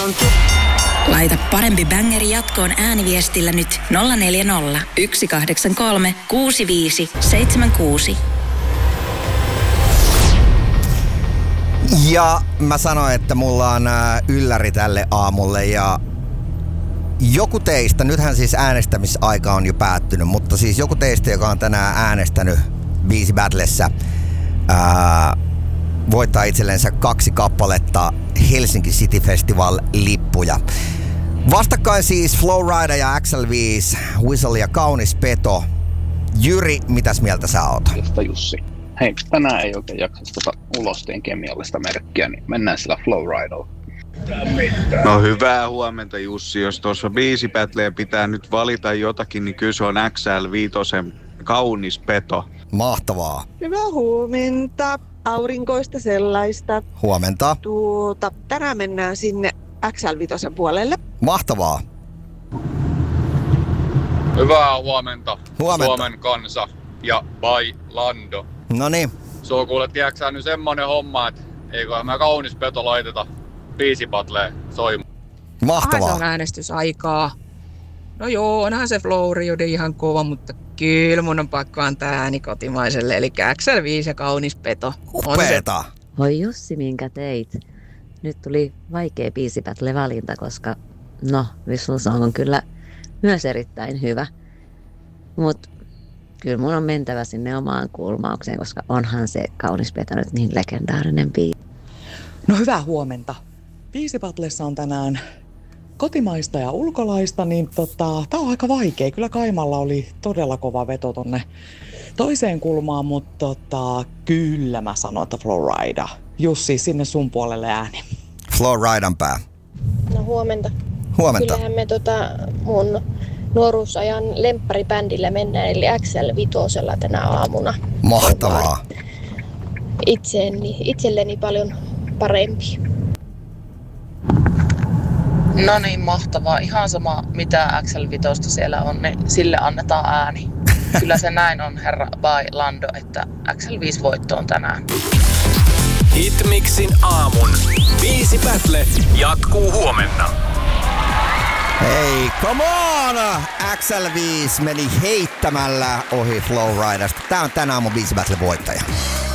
Laita parempi bängeri jatkoon ääniviestillä nyt 040 183 65 76. Ja mä sanoin, että mulla on ylläri tälle aamulle ja joku teistä, nythän siis äänestämisaika on jo päättynyt, mutta siis joku teistä, joka on tänään äänestänyt Biisi Battlessa, voittaa itsellensä 2 kappaletta Helsinki City Festival-lippuja. Vastakkain siis Flowrider ja XL5, Whistle ja Kaunis Peto. Jyri, mitäs mieltä sä oot? Jussi. Hei, tänään ei oikein jaksa ulosteen kemiallista merkkiä, niin mennään sillä Flowridella. No hyvää huomenta Jussi, jos tuossa Biisi Battleen pitää nyt valita jotakin, niin kyllä se on XL5 Kaunis Peto. Mahtavaa. Hyvää huomenta. Aurinkoista sellaista. Huomenta. Tänään mennään sinne XL5 puolelle. Mahtavaa. Hyvää huomenta. Huomenta. Suomen kansa ja by Lando. Noniin. Se on kuule, tiedätkö nyt semmonen homma, että eiköhän mä Kaunis Peto laiteta Biisi Battleen soimaan. Mahtavaa. On äänestysaikaa. No joo, onhan se Flowrider ihan kova, mutta kyllä mun on pakko antaa ääni kotimaiselle, eli XL5 ja Kaunis Peto. Upeeta. Hoi Jussi, minkä teit? Nyt tuli vaikea Biisi Battle valinta, koska Whistle Song on kyllä myös erittäin hyvä. Mut kyllä mun on mentävä sinne omaan kulmaukseen, koska onhan se Kaunis Peto nyt niin legendaarinen biisi. No hyvää huomenta. Biisi Battlessa on tänään kotimaista ja ulkolaista, niin tää on aika vaikea. Kyllä Kaimalla oli todella kova veto tonne toiseen kulmaan, mutta kyllä mä sanon, että Flowrider. Jussi, sinne sun puolelle ääni. Flowrider pää. No huomenta. Huomenta. Kyllähän me mun nuoruusajan lempparibändillä mennään, eli XL5 tänä aamuna. Mahtavaa. Itselleni paljon parempi. No niin, mahtavaa. Ihan sama mitä XL5 siellä on, niin sille annetaan ääni. Kyllä se näin on, herra by Lando, että XL5 voittoon tänään. Hitmixin aamun. Biisi Battle jatkuu huomenna. Hei, come on! XL5 meni heittämällä ohi Flowridersta. Tää on tänään mun Biisi Battle voittaja.